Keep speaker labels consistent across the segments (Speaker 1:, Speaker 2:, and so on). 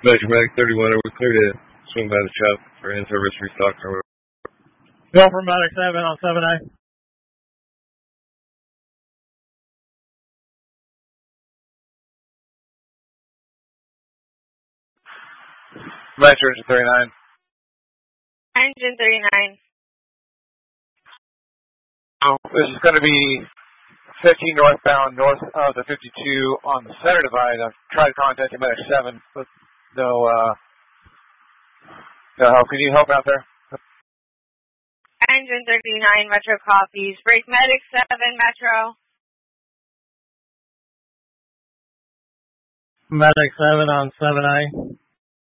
Speaker 1: Measure Medic 31, are we clear to swing by the shop for in-service restock?
Speaker 2: Go for Medic 7 on 7A.
Speaker 1: Metro Engine 39.
Speaker 3: Engine 39.
Speaker 1: Oh, this is going to be 15 northbound, north of the 52 on the center divide. I've tried contacting Medic 7, but no help. Can you help out there?
Speaker 3: Engine 39, Metro copies. Break Medic 7, Metro.
Speaker 2: Medic 7 on 7A.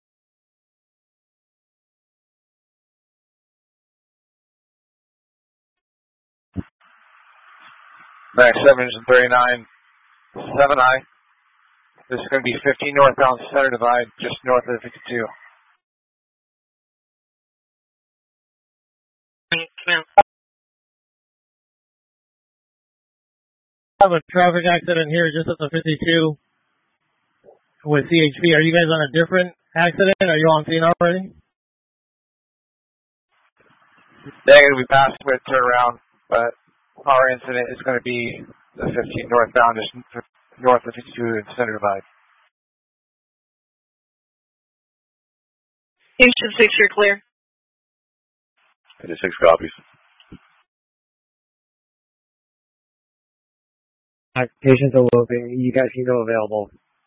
Speaker 1: Medic 7, Engine 39, 7I. This is going to be 15 northbound, center divide, just north of the 52.
Speaker 2: I have a traffic accident here just at the 52 with CHP. Are you guys on a different accident? Are you on scene already?
Speaker 1: They're going to be past with turnaround, but our incident is going to be the 15 northbound, just north of 52 and center divide.
Speaker 3: Engine 6, you're clear.
Speaker 1: Engine 6 copies.
Speaker 2: Patients are looping. You guys can go available.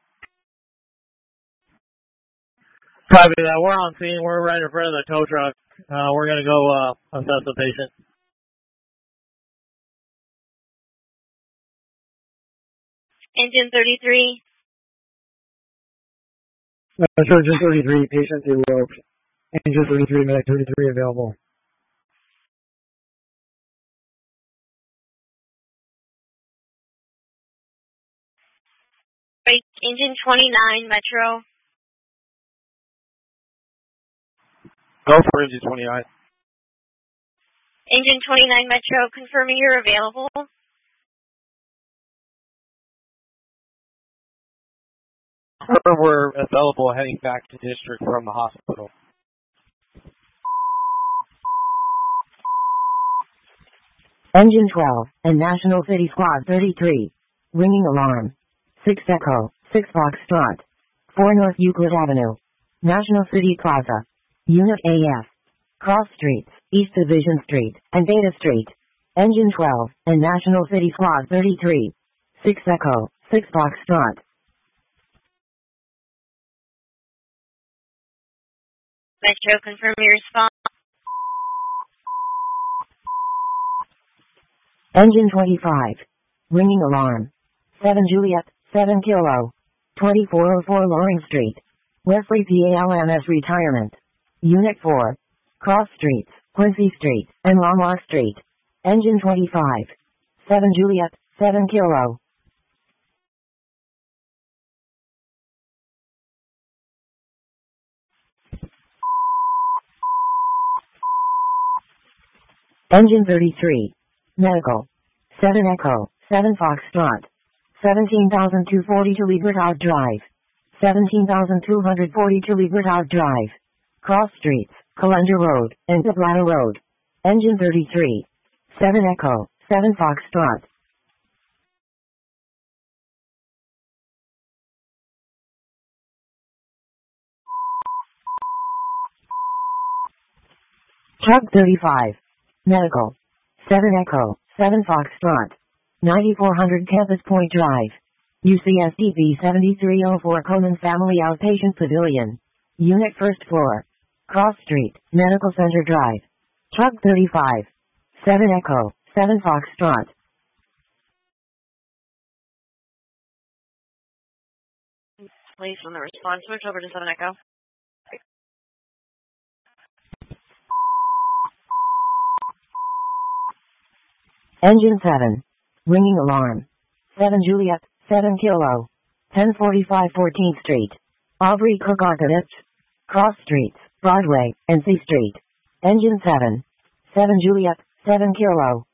Speaker 2: Copy that. We're on scene. We're right in front of the tow truck. We're going to go assess the patient.
Speaker 3: Engine 33.
Speaker 2: Engine 33, patient eloped. Engine 33, Medic 33 available.
Speaker 3: Break Engine 29, Metro.
Speaker 1: Go for Engine 29.
Speaker 3: Engine 29, Metro, confirming you're available.
Speaker 1: We're available heading back to district from the hospital.
Speaker 4: Engine 12 and National City Squad 33. Ringing alarm. 6 Echo, 6 Foxtrot. 4 North Euclid Avenue. National City Plaza. Unit AF. Cross Streets, East Division Street, and Data Street. Engine 12 and National City Squad 33. 6 Echo, 6 Foxtrot.
Speaker 3: Metro, confirm your response.
Speaker 4: Engine 25. Ringing alarm. 7 Juliet, 7 Kilo. 2404 Loring Street. Wesley PALMS Retirement. Unit 4. Cross Streets, Quincy Street, and Longmont Street. Engine 25. 7 Juliet, 7 Kilo. Engine 33. Medical. 7 Echo, 7 Foxtrot. 17,242 Libertad Drive. 17,242 Libertad Drive. Cross Streets, Calunder Road, and Tablata Road. Engine 33. 7 Echo, 7 Foxtrot. Truck 35. Medical. 7 Echo, 7 Foxtrot. 9400 Campus Point Drive. UCSDP 7304 Conan Family Outpatient Pavilion. Unit First Floor. Cross Street, Medical Center Drive. Truck 35. 7 Echo, 7 Foxtrot.
Speaker 3: Please, on the response, switch over to 7 Echo.
Speaker 4: Engine 7. Ringing alarm. 7 Juliet, 7 Kilo. 1045 14th Street. Aubrey Cook Architects. Cross Streets, Broadway, and C Street. Engine 7. 7 Juliet, 7 Kilo.